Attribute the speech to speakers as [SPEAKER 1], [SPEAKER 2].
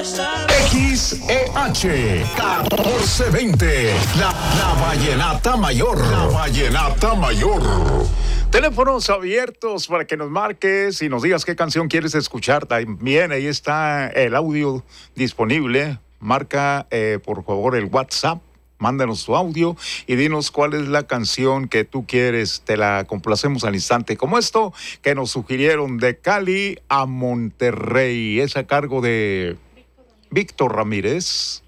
[SPEAKER 1] XEH 1420, la Vallenata Mayor. La Vallenata Mayor. Teléfonos abiertos para que nos marques y nos digas qué canción quieres escuchar. También ahí está el audio disponible. Marca, por favor, el WhatsApp. Mándanos tu audio y dinos cuál es la canción que tú quieres. Te la complacemos al instante. Como esto que nos sugirieron de Cali a Monterrey. Es a cargo de Víctor Ramírez.